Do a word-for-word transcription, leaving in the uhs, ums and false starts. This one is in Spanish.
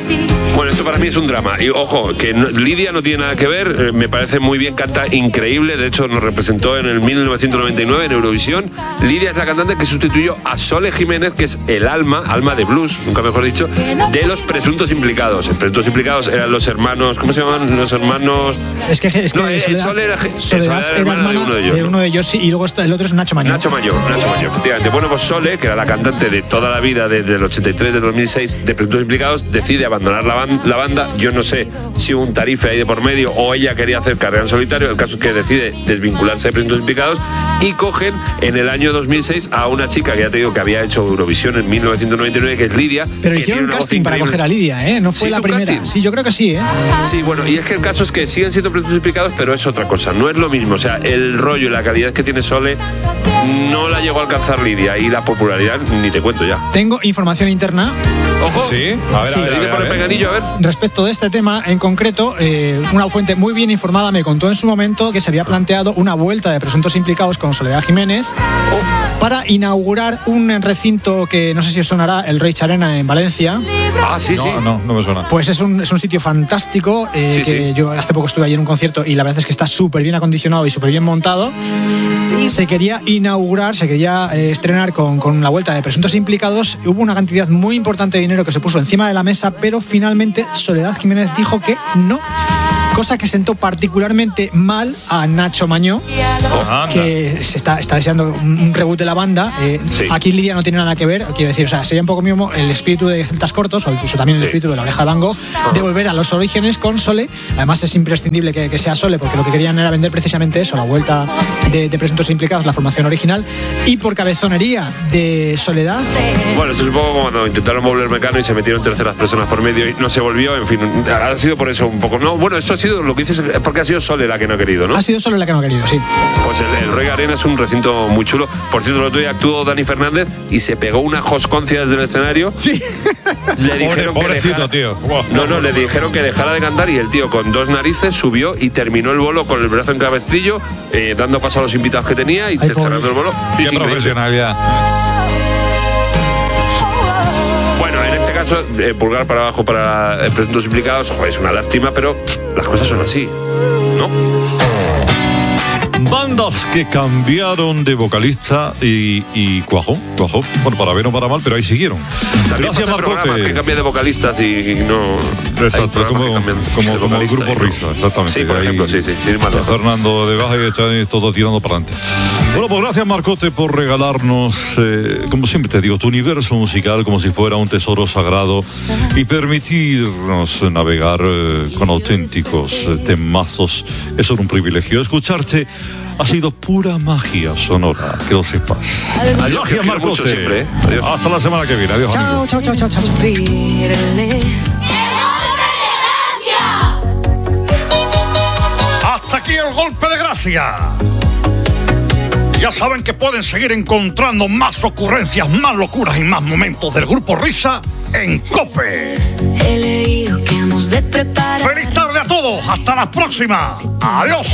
Bueno, esto para mí es un drama. Y ojo, que no, Lidia no tiene nada que ver, eh, me parece muy bien, canta increíble. De hecho, nos representó en el mil novecientos noventa y nueve en Eurovisión. Lidia es la cantante que sustituyó a Sole Jiménez, que es el alma, alma de blues, nunca mejor dicho, de los presuntos implicados. Los presuntos implicados eran los hermanos, ¿cómo se llaman? Los hermanos. Es que, es que no, eh, Soledad, Sole era, Soledad Soledad era hermana hermana de uno de ellos. De uno de ellos, sí, y luego está, el otro es Nacho Mañó. Nacho Mañó, Nacho Mañó, efectivamente. Bueno, pues Sole, que era la cantante de toda la vida desde el ochenta y tres, del dos mil seis, de presuntos implicados, decide abandonar la, ban- la banda. Yo no sé si hubo un tarife ahí de por medio o ella quería hacer carrera en solitario. El caso es que decide desvincularse de presuntos implicados y cogen en el año dos mil seis a una chica que ya te digo que había hecho Eurovisión en mil novecientos noventa y nueve, que es Lidia. Pero hicieron un casting para coger a Lidia, ¿eh? No fue ¿Sí, la un primera. casting? Sí, yo creo que sí, ¿eh? Sí, bueno, y es que el caso es que siguen siendo presuntos implicados, pero es otra cosa, no es lo mismo. O sea, el rollo y la calidad que tiene Sole no la llegó a alcanzar Lidia, y la popularidad ni te cuento ya. Tengo información interna. Ojo, sí, a ver, Sí. a ver, a ver, por el a ver. peganillo, a ver. Respecto de este tema en concreto, eh, una fuente muy bien informada me contó en su momento que se había planteado una vuelta de presuntos implicados con Soledad Jiménez para inaugurar un recinto que no sé si os sonará, el Reich Arena en Valencia. Ah, sí, sí. No, no, no me suena. Pues es un, es un sitio fantástico, eh, Sí, que sí. yo hace poco estuve allí en un concierto y la verdad es que está súper bien acondicionado y súper bien montado. Se quería inaugurar, se quería eh, estrenar con, con la vuelta de presuntos implicados. Hubo una cantidad muy importante de dinero que se puso encima de la mesa, pero finalmente Soledad Jiménez dijo que no. Cosa que sentó particularmente mal a Nacho Mañó, Anda. que se está, está deseando un, un reboot de la banda. Eh, Sí. Aquí Lidia no tiene nada que ver, quiero decir, o sea, sería un poco mismo el espíritu de Celtas Cortos, o incluso también el Sí. espíritu de La Oreja de Van Gogh, de volver a los orígenes con Sole. Además es imprescindible que, que sea Sole, porque lo que querían era vender precisamente eso, la vuelta de, de presuntos implicados, la formación original, y por cabezonería de Soledad. Bueno, esto es un poco como cuando intentaron volver Mecano y se metieron terceras personas por medio y no se volvió, en fin, ha sido por eso un poco. No, bueno, esto ha sido, lo que dices es porque ha sido Sole la que no ha querido, ¿no? Ha sido Sole la que no ha querido, sí. Pues el, el Roy Arena es un recinto muy chulo. Por cierto, el otro día actuó Dani Fernández y se pegó una josconcia desde el escenario. Sí. Le Pobre- dijeron que pobrecito, dejara- tío. Buah. No, no, le dijeron que dejara de cantar y el tío con dos narices subió y terminó el bolo con el brazo en cabestrillo, eh, dando paso a los invitados que tenía y Ay, pobre. cerrando el bolo. Qué Es increíble. profesionalidad. Bueno, en este caso, eh, pulgar para abajo para eh, presuntos implicados, joder, es una lástima, pero las cosas son así, ¿no? Bandas que cambiaron de vocalista y, y cuajó, cuajó. Bueno, para bien o para mal, pero ahí siguieron. También Gracias, pasa programas que Marcote. cambian de vocalistas y, y no... Exacto, hay es programas como, que cambian como, de como el vocalista grupo y no. Risa, exactamente. Sí, por Ahí ejemplo, sí, sí, sí, más está razón. Fernando de baja y está todo tirando para adelante. Bueno, pues gracias, Marcote, por regalarnos, eh, como siempre te digo, tu universo musical como si fuera un tesoro sagrado y permitirnos navegar eh, con auténticos eh, temazos. Eso es un privilegio. Escucharte ha sido pura magia sonora, que lo sepas. Adiós, que os Gracias, quiero mucho Marcote. siempre, ¿eh? Adiós. Hasta la semana que viene. Adiós, Chao, amigos. chao, chao, chao, chao. Hasta aquí el golpe de gracia. Ya saben que pueden seguir encontrando más ocurrencias, más locuras y más momentos del Grupo Risa en COPE. He leído que hemos de preparar. ¡Feliz tarde a todos! ¡Hasta la próxima! ¡Adiós!